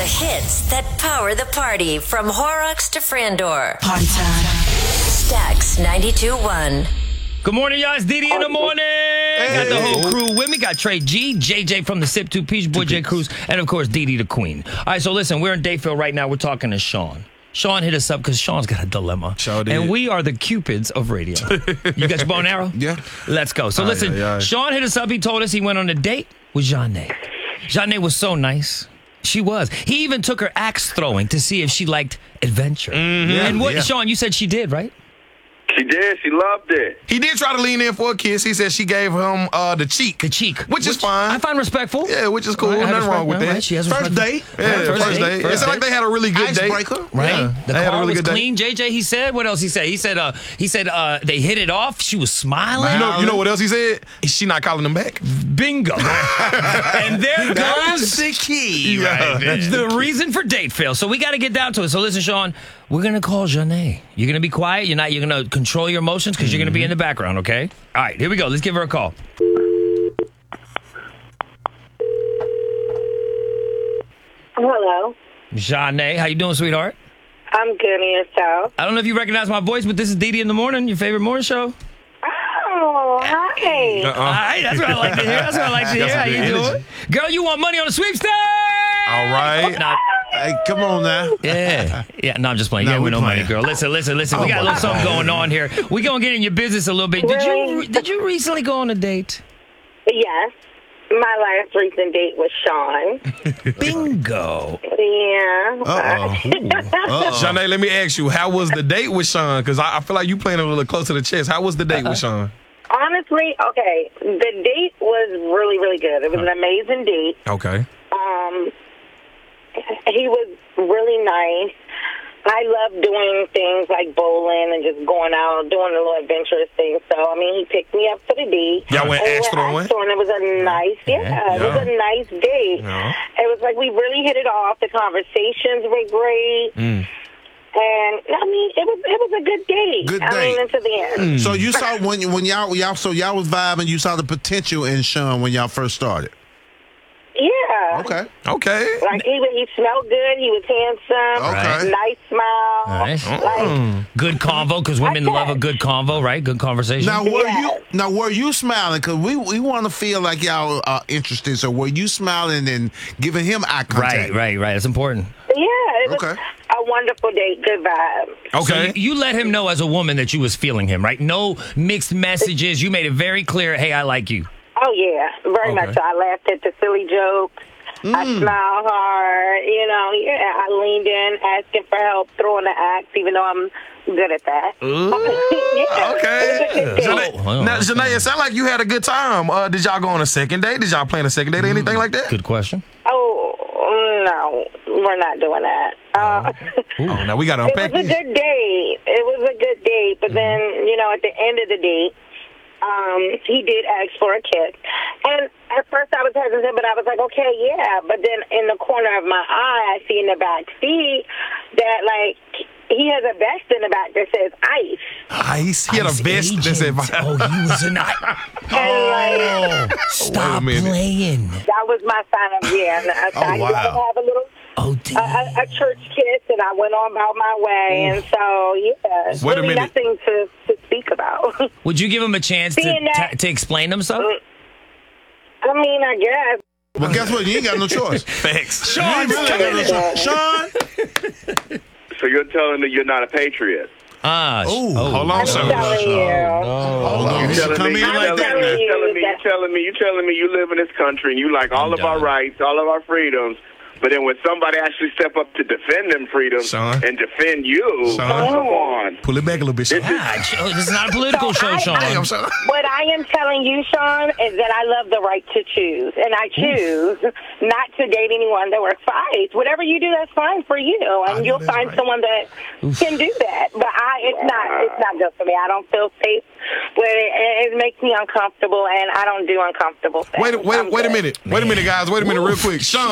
hits that power the party from Horrocks to Frandor. Party time. Stax 92.1. Good morning, y'all. It's Didi in the morning. Got the whole crew with me. Got Trey G, JJ from the Sip 2 Peach Boy J Cruz, and of course, Didi the Queen. All right, so listen, we're in Dayfield right now. We're talking to Sean. Sean hit us up because Sean's got a dilemma. Sure did. And we are the Cupids of radio. You got your bow and arrow? Yeah. Let's go. So listen, Sean hit us up. He told us he went on a date with Janae. Janae was so nice. She was. He even took her axe throwing to see if she liked adventure. And what, Sean, you said she did, right? She did. She loved it. He did try to lean in for a kiss. He said she gave him the cheek. The cheek. Which is fine. I find respectful. Yeah, which is cool. I have Nothing wrong with respect. that. Right, she has First respect. date. Yeah, first date. It sounded like they had a really good date. Icebreaker. Right? Yeah. The They had a car really was good day. clean. JJ, he said. What else he said? He said they hit it off. She was smiling. You know what else he said? She not calling him back. Bingo. And there goes the key. Right there. the reason for date fail. So we got to get down to it. So listen, Sean, we're going to call Janae. You're going to be quiet. You're going to control your emotions because you're going to be in the background, okay? All right, here we go. Let's give her a call. Hello. Janae, how you doing, sweetheart? I'm good, and yourself? I don't know if you recognize my voice, but this is Didi in the Morning, your favorite morning show. Oh, hi. All right, that's what I like to hear. That's what I like to hear. How you doing? Girl, you want money on the sweepstakes? All right. Nah, Hey, come on now. yeah. No, I'm just playing. No, Yeah, with we no money, playing. girl. Listen. We got a little something going on here. We gonna get in your business a little bit. Really? Did you recently go on a date? Yes. My last recent date was Sean. Bingo. Yeah. Janae, let me ask you, how was the date with Sean? Because I feel like you playing a little close to the chest. How was the date with Sean? Honestly, okay, the date was really, really good. It was an amazing date. Okay. He was really nice. I love doing things like bowling and just going out, doing a little adventurous things. So, I mean, he picked me up for the date. Y'all went And we axe throwing? And it was a nice, it was a nice date. Yeah. It was like we really hit it off. The conversations were great. And, I mean, it was a good date. Good I date. mean, until the end. So you saw when y'all was vibing, you saw the potential in Sean when y'all first started. Yeah. Okay. Like, he smelled good. He was handsome. Okay. Nice smile. Nice. Like, Good convo, because women love a good convo, right? Good conversation. Now were you smiling? Because we want to feel like y'all are interested. So were you smiling and giving him eye contact? Right. That's important. yeah, it was Okay. a wonderful date. Good vibe. Okay. So you let him know as a woman that you was feeling him, right? No mixed messages. You made it very clear, hey, I like you. Oh, yeah, very much so. I laughed at the silly jokes. I smiled hard. I leaned in, asking for help, throwing the axe, even though I'm good at that. Yeah, Okay. it was a good date. Now, Janae, it sounded like you had a good time. Did y'all go on a second date? Did y'all plan a second date or anything like that? Good question. Oh, no, we're not doing that. Oh, now we got to It unpack was a this. good date. It was a good date, but then, at the end of the date, he did ask for a kiss. And at first I was hesitant, but I was like, okay, yeah. But then in the corner of my eye, I see in the back seat that, like, he has a vest in the back that says ICE. Ice. He had a Ice vest that agent. said, Oh, he was an And, like, Stop minute. playing. that was my sign of, I Oh, wow. have a little Oh, damn. a church kiss, and I went on about my way. And so, Wait a really minute. nothing to speak about. Would you give him a chance Seeing that- to explain himself? I mean, I guess. But guess what? You ain't got no choice. facts. Sean, Come in, Sean. So you're telling me you're not a patriot? Hold on, I'm sir. telling you. Hold on. You telling Come me, in you like that. telling me, you you telling me you live in this country and you like all of our done. rights, all of our freedoms. But then when somebody actually step up to defend them freedoms Sean. and defend you, Sean. come on. Pull it back a little bit, Sean. This is not a political show, Sean. I'm sorry. What I am telling you, Sean, is that I love the right to choose. And I choose not to date anyone that works for ICE. Whatever you do, that's fine for you. And you'll that's find right. someone that can do that. But it's not good for me. I don't feel safe with it. It makes me uncomfortable, and I don't do uncomfortable things. Wait a minute. Wait a minute, guys. Wait a minute real quick. Sean.